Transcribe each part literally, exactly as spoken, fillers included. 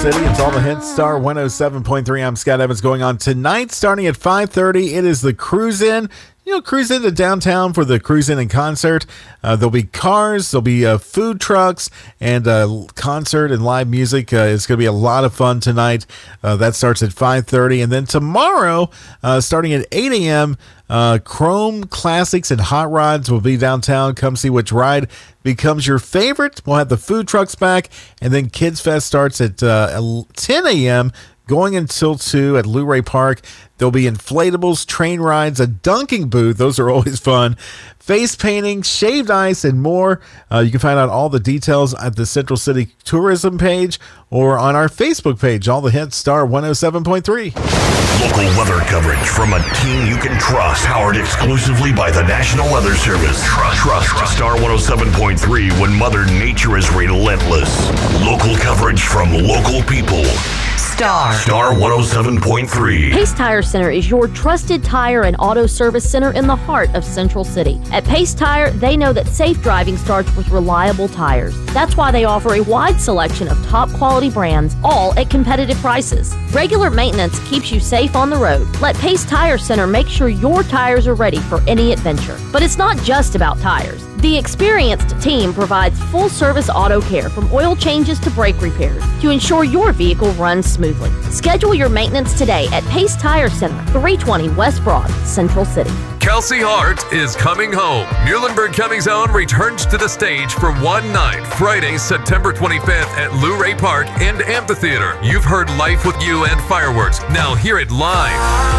City. It's all the hits. Star one oh seven point three. I'm Scott Evans. Going on tonight, starting at five thirty. It is the Cruise In. You know, cruise into downtown for the Cruise In and concert. Uh, there'll be cars, there'll be uh, food trucks, and uh, concert and live music. Uh, it's going to be a lot of fun tonight. Uh, that starts at five thirty. And then tomorrow, uh, starting at eight a.m., uh, Chrome Classics and Hot Rods will be downtown. Come see which ride becomes your favorite. We'll have the food trucks back. And then Kids Fest starts at uh, ten a.m., going until two at Luray Park. There'll be inflatables, train rides, a dunking booth. Those are always fun. Face painting, shaved ice, and more. Uh, you can find out all the details at the Central City Tourism page or on our Facebook page. All the hits, Star one oh seven point three. Local weather coverage from a team you can trust. Powered exclusively by the National Weather Service. Trust, trust, trust. Star one oh seven point three when Mother Nature is relentless. Local coverage from local people. Star. Star one oh seven point three. Pace Tire Center is your trusted tire and auto service center in the heart of Central City. At Pace Tire, they know that safe driving starts with reliable tires. That's why they offer a wide selection of top quality brands, all at competitive prices. Regular maintenance keeps you safe on the road. Let Pace Tire Center make sure your tires are ready for any adventure. But it's not just about tires. The experienced team provides full-service auto care from oil changes to brake repairs to ensure your vehicle runs smoothly. Schedule your maintenance today at Pace Tire Center, three twenty West Broad, Central City. Kelsey Hart is coming home. Muhlenberg County's own returns to the stage for one night, Friday, September twenty-fifth at Luray Park and Amphitheater. You've heard Life with You and Fireworks. Now hear it live.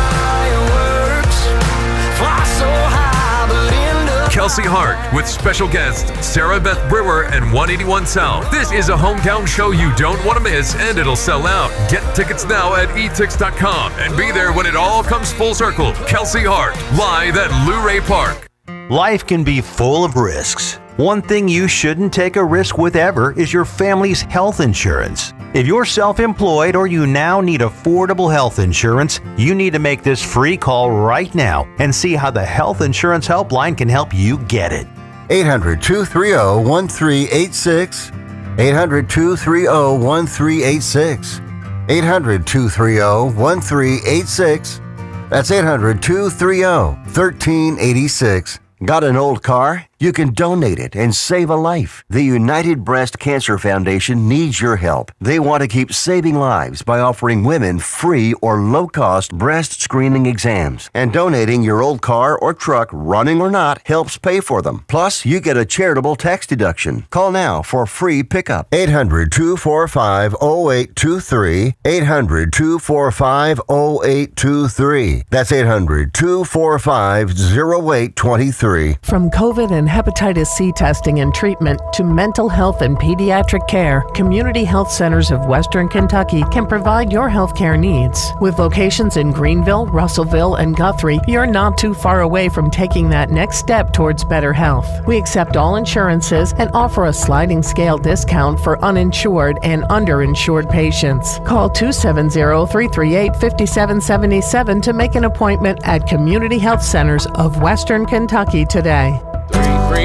Fireworks fly so high, but in Kelsey Hart with special guests Sarah Beth Brewer and one eighty-one South. This is a hometown show you don't want to miss, and it'll sell out. Get tickets now at e tix dot com and be there when it all comes full circle. Kelsey Hart, live at Luray Park. Life can be full of risks. One thing you shouldn't take a risk with ever is your family's health insurance. If you're self-employed or you now need affordable health insurance, you need to make this free call right now and see how the Health Insurance Helpline can help you get it. eight hundred, two three zero, one three eight six. eight hundred, two three zero, one three eight six. eight hundred, two three zero, one three eight six. That's eight hundred, two three zero, one three eight six. Got an old car? You can donate it and save a life. The United Breast Cancer Foundation needs your help. They want to keep saving lives by offering women free or low-cost breast screening exams. And donating your old car or truck, running or not, helps pay for them. Plus, you get a charitable tax deduction. Call now for free pickup. eight hundred, two four five, zero eight two three. eight hundred, two four five, zero eight two three. That's eight hundred, two four five, zero eight two three. From COVID and hepatitis C testing and treatment to mental health and pediatric care, Community Health Centers of Western Kentucky can provide your health care needs. With locations in Greenville, Russellville, and Guthrie, you're not too far away from taking that next step towards better health. We accept all insurances and offer a sliding scale discount for uninsured and underinsured patients. Call two seven zero, three three eight, five seven seven seven to make an appointment at Community Health Centers of Western Kentucky today.